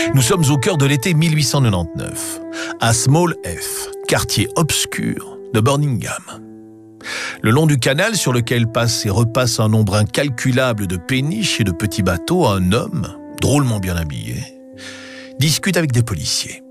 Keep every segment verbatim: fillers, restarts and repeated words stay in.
Nous sommes au cœur de l'été mille huit cent quatre-vingt-dix-neuf, à Small Heath, quartier obscur de Birmingham. Le long du canal sur lequel passe et repasse un nombre incalculable de péniches et de petits bateaux, un homme, drôlement bien habillé, discute avec des policiers.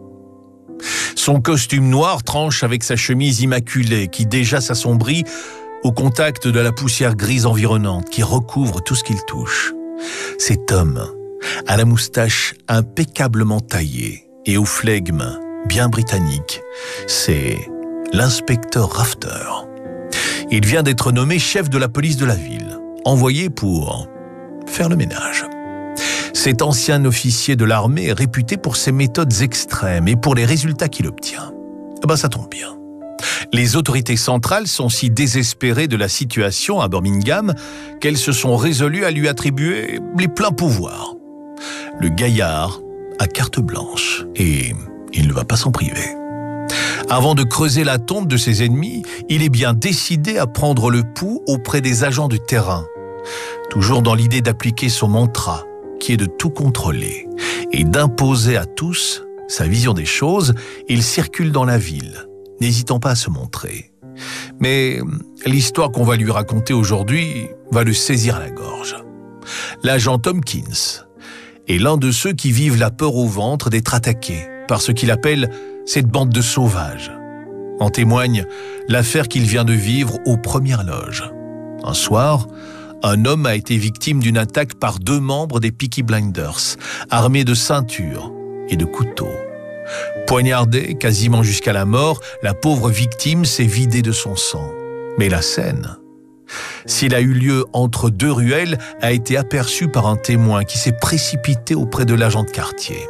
Son costume noir tranche avec sa chemise immaculée qui déjà s'assombrit au contact de la poussière grise environnante qui recouvre tout ce qu'il touche. Cet homme a la moustache impeccablement taillée et au flegme bien britannique. C'est l'inspecteur Rafter. Il vient d'être nommé chef de la police de la ville, envoyé pour faire le ménage. Cet ancien officier de l'armée est réputé pour ses méthodes extrêmes et pour les résultats qu'il obtient. Eh ben, ça tombe bien. Les autorités centrales sont si désespérées de la situation à Birmingham qu'elles se sont résolues à lui attribuer les pleins pouvoirs. Le gaillard a carte blanche et il ne va pas s'en priver. Avant de creuser la tombe de ses ennemis, il est bien décidé à prendre le pouls auprès des agents du terrain, toujours dans l'idée d'appliquer son mantra, qui est de tout contrôler et d'imposer à tous sa vision des choses. Il circule dans la ville, n'hésitant pas à se montrer. Mais l'histoire qu'on va lui raconter aujourd'hui va le saisir à la gorge. L'agent Tompkins est l'un de ceux qui vivent la peur au ventre d'être attaqués par ce qu'il appelle cette bande de sauvages. En témoigne l'affaire qu'il vient de vivre aux premières loges. Un soir, un homme a été victime d'une attaque par deux membres des Peaky Blinders, armés de ceintures et de couteaux. Poignardée quasiment jusqu'à la mort, la pauvre victime s'est vidée de son sang. Mais la scène, s'il a eu lieu entre deux ruelles, a été aperçue par un témoin qui s'est précipité auprès de l'agent de quartier.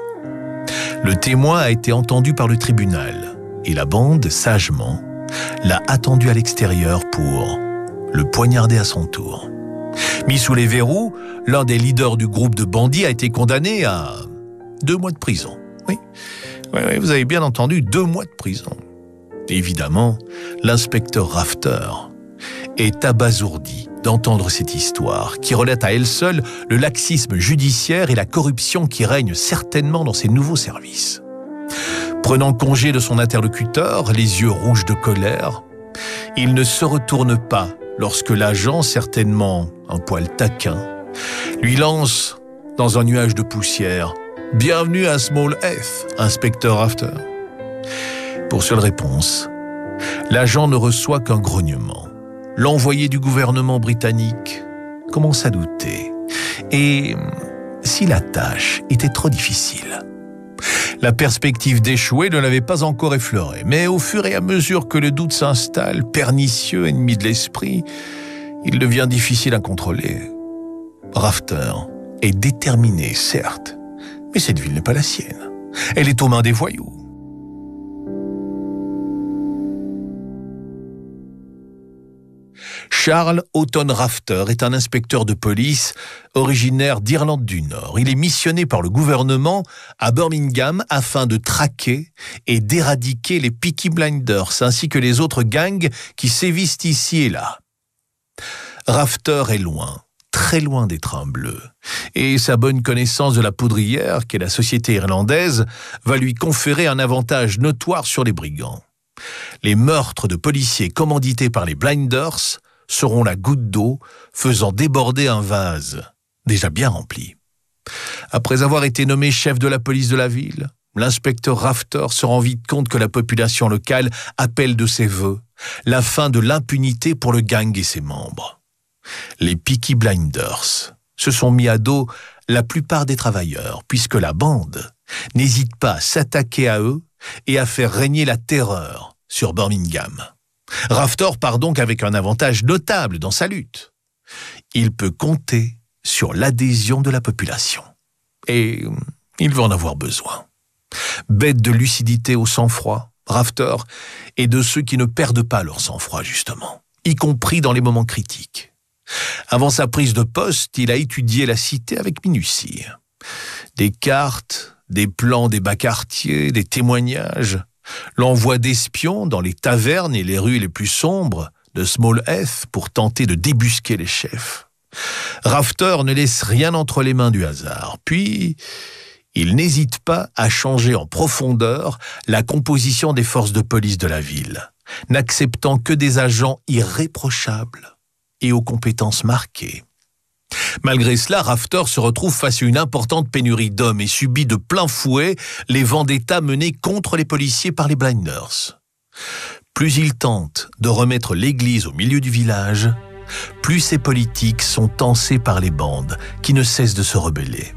Le témoin a été entendu par le tribunal et la bande, sagement, l'a attendu à l'extérieur pour le poignarder à son tour. Mis sous les verrous, l'un des leaders du groupe de bandits a été condamné à deux mois de prison. Oui, oui, oui, vous avez bien entendu, deux mois de prison. Évidemment, l'inspecteur Rafter est abasourdi d'entendre cette histoire qui relate à elle seule le laxisme judiciaire et la corruption qui règnent certainement dans ces nouveaux services. Prenant congé de son interlocuteur, les yeux rouges de colère, il ne se retourne pas lorsque l'agent, certainement un poil taquin, lui lance dans un nuage de poussière « Bienvenue à Small Heath, inspecteur Rafter ». Pour seule réponse, l'agent ne reçoit qu'un grognement. L'envoyé du gouvernement britannique commence à douter. Et si la tâche était trop difficile? La perspective d'échouer ne l'avait pas encore effleuré, mais au fur et à mesure que le doute s'installe, pernicieux ennemi de l'esprit, il devient difficile à contrôler. Rafter est déterminé, certes, mais cette ville n'est pas la sienne. Elle est aux mains des voyous. Charles Houghton Rafter est un inspecteur de police originaire d'Irlande du Nord. Il est missionné par le gouvernement à Birmingham afin de traquer et d'éradiquer les Peaky Blinders ainsi que les autres gangs qui sévissent ici et là. Rafter est loin, très loin d'être un bleu, et sa bonne connaissance de la poudrière, qu'est la société irlandaise, va lui conférer un avantage notoire sur les brigands. Les meurtres de policiers commandités par les Blinders seront la goutte d'eau faisant déborder un vase déjà bien rempli. Après avoir été nommé chef de la police de la ville, l'inspecteur Rafter se rend vite compte que la population locale appelle de ses vœux la fin de l'impunité pour le gang et ses membres. Les Peaky Blinders se sont mis à dos la plupart des travailleurs, puisque la bande n'hésite pas à s'attaquer à eux et à faire régner la terreur sur Birmingham. Rafter part donc avec un avantage notable dans sa lutte. Il peut compter sur l'adhésion de la population. Et il va en avoir besoin. Bête de lucidité au sang-froid, Rafter est de ceux qui ne perdent pas leur sang-froid, justement, y compris dans les moments critiques. Avant sa prise de poste, il a étudié la cité avec minutie. Des cartes, des plans des bas quartiers, des témoignages, l'envoi d'espions dans les tavernes et les rues les plus sombres de Small Heath pour tenter de débusquer les chefs. Rafter ne laisse rien entre les mains du hasard. Puis, Il n'hésite pas à changer en profondeur la composition des forces de police de la ville, n'acceptant que des agents irréprochables et aux compétences marquées. Malgré cela, Rafter se retrouve face à une importante pénurie d'hommes et subit de plein fouet les vendettas menés contre les policiers par les Blinders. Plus il tente de remettre l'église au milieu du village, plus ses politiques sont tensés par les bandes qui ne cessent de se rebeller.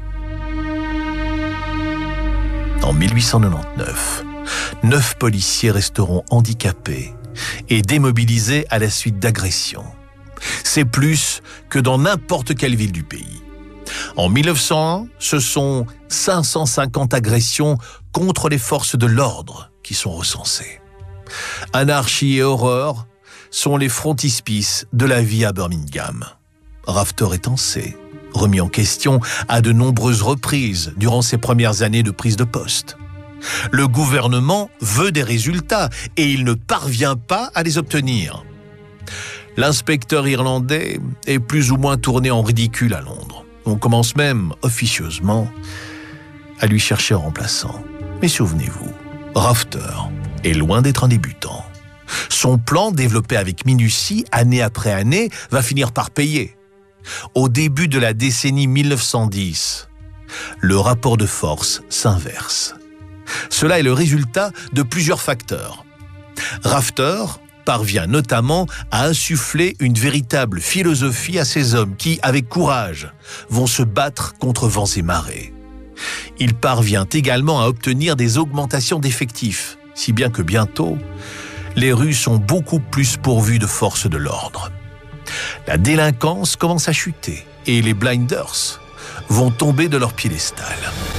En mille huit cent quatre-vingt-dix-neuf, neuf policiers resteront handicapés et démobilisés à la suite d'agressions. C'est plus que dans n'importe quelle ville du pays. En mille neuf cent un, ce sont cinq cent cinquante agressions contre les forces de l'ordre qui sont recensées. Anarchie et horreur sont les frontispices de la vie à Birmingham. Rafter est tensé, remis en question à de nombreuses reprises durant ses premières années de prise de poste. Le gouvernement veut des résultats et il ne parvient pas à les obtenir. L'inspecteur irlandais est plus ou moins tourné en ridicule à Londres. On commence même, officieusement, à lui chercher un remplaçant. Mais souvenez-vous, Rafter est loin d'être un débutant. Son plan, développé avec minutie, année après année, va finir par payer. Au début de la décennie mille neuf cent dix, le rapport de force s'inverse. Cela est le résultat de plusieurs facteurs. Rafter parvient notamment à insuffler une véritable philosophie à ses hommes qui, avec courage, vont se battre contre vents et marées. Il parvient également à obtenir des augmentations d'effectifs, si bien que bientôt, les rues sont beaucoup plus pourvues de forces de l'ordre. La délinquance commence à chuter et les Blinders vont tomber de leur piédestal.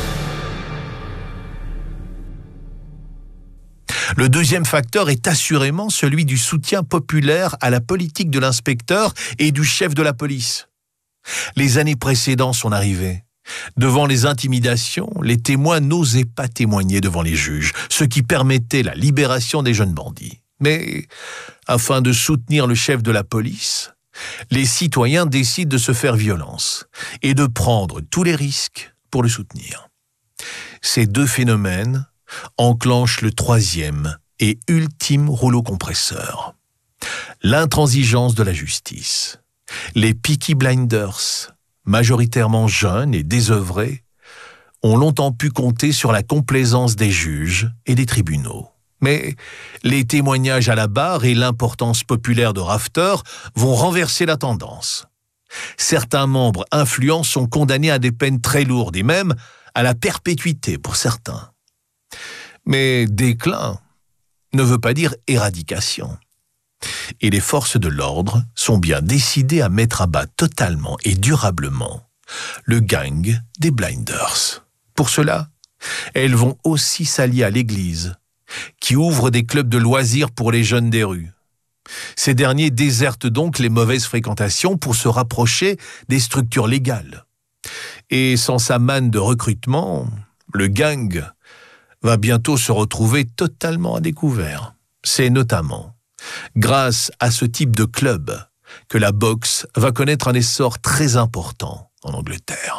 Le deuxième facteur est assurément celui du soutien populaire à la politique de l'inspecteur et du chef de la police. Les années précédant son arrivée, devant les intimidations, les témoins n'osaient pas témoigner devant les juges, ce qui permettait la libération des jeunes bandits. Mais, afin de soutenir le chef de la police, les citoyens décident de se faire violence et de prendre tous les risques pour le soutenir. Ces deux phénomènes enclenchent le troisième et ultime rouleau compresseur. L'intransigeance de la justice. Les Peaky Blinders, majoritairement jeunes et désœuvrés, ont longtemps pu compter sur la complaisance des juges et des tribunaux. Mais les témoignages à la barre et l'importance populaire de Rafter vont renverser la tendance. Certains membres influents sont condamnés à des peines très lourdes et même à la perpétuité pour certains. Mais déclin ne veut pas dire éradication. Et les forces de l'ordre sont bien décidées à mettre à bas totalement et durablement le gang des Blinders. Pour cela, elles vont aussi s'allier à l'Église, qui ouvre des clubs de loisirs pour les jeunes des rues. Ces derniers désertent donc les mauvaises fréquentations pour se rapprocher des structures légales. Et sans sa manne de recrutement, le gang va bientôt se retrouver totalement à découvert. C'est notamment grâce à ce type de club que la boxe va connaître un essor très important en Angleterre.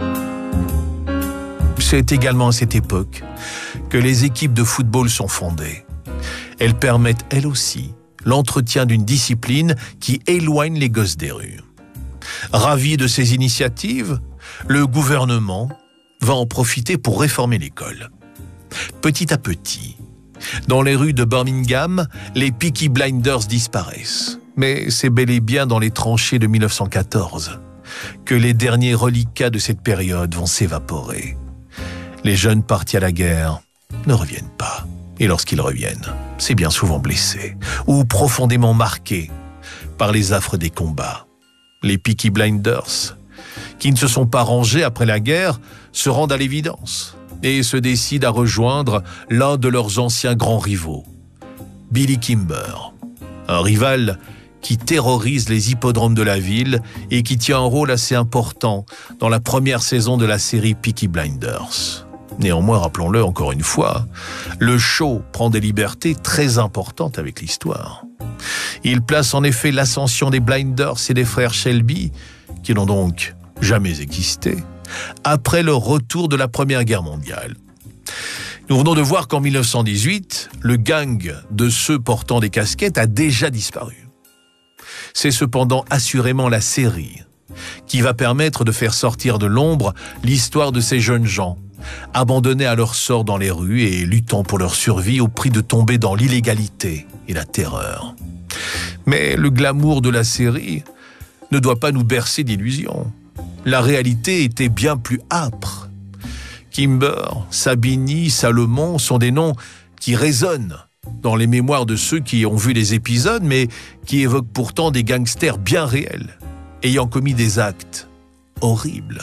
C'est également à cette époque que les équipes de football sont fondées. Elles permettent, elles aussi, l'entretien d'une discipline qui éloigne les gosses des rues. Ravi de ces initiatives, le gouvernement va en profiter pour réformer l'école. Petit à petit, dans les rues de Birmingham, les Peaky Blinders disparaissent. Mais c'est bel et bien dans les tranchées de mille neuf cent quatorze que les derniers reliquats de cette période vont s'évaporer. Les jeunes partis à la guerre ne reviennent pas. Et lorsqu'ils reviennent, c'est bien souvent blessés ou profondément marqués par les affres des combats. Les Peaky Blinders, qui ne se sont pas rangés après la guerre, se rendent à l'évidence et se décident à rejoindre l'un de leurs anciens grands rivaux, Billy Kimber, un rival qui terrorise les hippodromes de la ville et qui tient un rôle assez important dans la première saison de la série Peaky Blinders. Néanmoins, rappelons-le encore une fois, le show prend des libertés très importantes avec l'histoire. Il place en effet l'ascension des Blinders et des frères Shelby, qui n'ont donc jamais existé, après le retour de la Première Guerre mondiale. Nous venons de voir qu'en mille neuf cent dix-huit, le gang de ceux portant des casquettes a déjà disparu. C'est cependant assurément la série qui va permettre de faire sortir de l'ombre l'histoire de ces jeunes gens, abandonnés à leur sort dans les rues et luttant pour leur survie au prix de tomber dans l'illégalité et la terreur. Mais le glamour de la série ne doit pas nous bercer d'illusions. La réalité était bien plus âpre. Kimber, Sabini, Salomon sont des noms qui résonnent dans les mémoires de ceux qui ont vu les épisodes, mais qui évoquent pourtant des gangsters bien réels, ayant commis des actes horribles.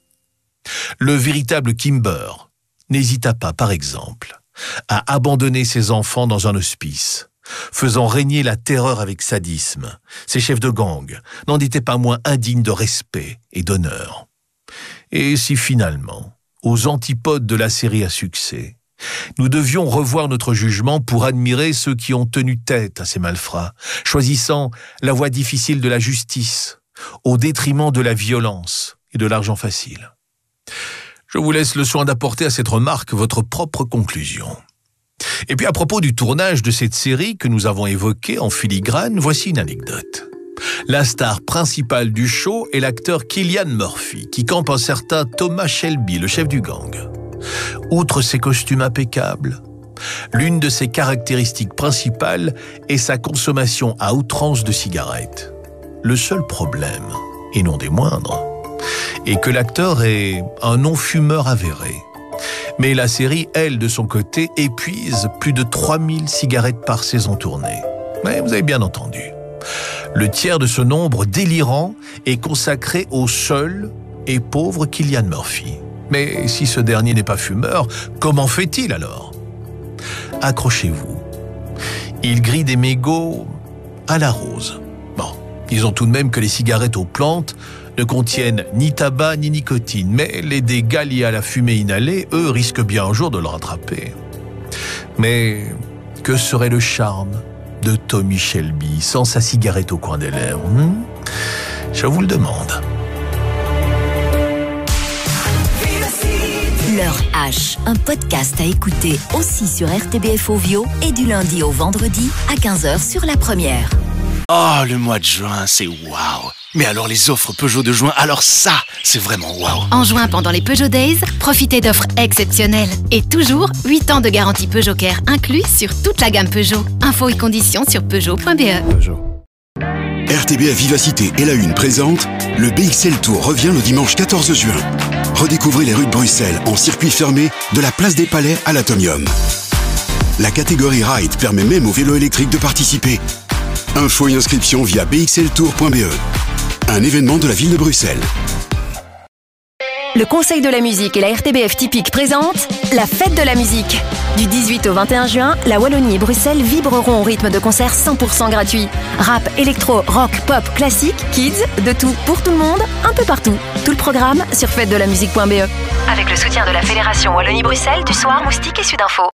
Le véritable Kimber n'hésita pas, par exemple, à abandonner ses enfants dans un hospice, faisant régner la terreur avec sadisme. Ces chefs de gang n'en étaient pas moins indignes de respect et d'honneur. Et si finalement, aux antipodes de la série à succès, nous devions revoir notre jugement pour admirer ceux qui ont tenu tête à ces malfrats, choisissant la voie difficile de la justice, au détriment de la violence et de l'argent facile. Je vous laisse le soin d'apporter à cette remarque votre propre conclusion. Et puis à propos du tournage de cette série que nous avons évoquée en filigrane, voici une anecdote. La star principale du show est l'acteur Cillian Murphy, qui campe un certain Thomas Shelby, le chef du gang. Outre ses costumes impeccables, l'une de ses caractéristiques principales est sa consommation à outrance de cigarettes. Le seul problème, et non des moindres, est que l'acteur est un non-fumeur avéré. Mais la série, elle, de son côté, épuise plus de trois mille cigarettes par saison tournée. Mais vous avez bien entendu. Le tiers de ce nombre délirant est consacré au seul et pauvre Cillian Murphy. Mais si ce dernier n'est pas fumeur, comment fait-il alors? Accrochez-vous. Il grille des mégots à la rose. Bon, disons tout de même que les cigarettes aux plantes ne contiennent ni tabac ni nicotine, mais les dégâts liés à la fumée inhalée, eux, risquent bien un jour de le rattraper. Mais que serait le charme de Tommy Shelby sans sa cigarette au coin des lèvres, hmm? Je vous le demande. L'heure H, un podcast à écouter aussi sur R T B F Ovio et du lundi au vendredi à quinze heures sur La Première. Oh, le mois de juin, c'est waouh! Mais alors les offres Peugeot de juin, alors ça, c'est vraiment waouh! En juin, pendant les Peugeot Days, profitez d'offres exceptionnelles. Et toujours, huit ans de garantie Peugeot Care inclus sur toute la gamme Peugeot. Infos et conditions sur peugeot point b e. Peugeot. R T B F Vivacité et La Une présente, le B X L Tour revient le dimanche quatorze juin. Redécouvrez les rues de Bruxelles en circuit fermé de la place des Palais à l'Atomium. La catégorie Ride permet même aux vélos électriques de participer. Infos et inscriptions via b x l tour point b e. Un événement de la ville de Bruxelles. Le Conseil de la musique et la R T B F Typique présentent la fête de la musique. Du dix-huit au vingt et un juin, la Wallonie et Bruxelles vibreront au rythme de concerts cent pour cent gratuits. Rap, électro, rock, pop, classique, kids, de tout pour tout le monde, un peu partout. Tout le programme sur fête de la musique point b e. Avec le soutien de la Fédération Wallonie-Bruxelles, du Soir, Moustique et Sudinfo.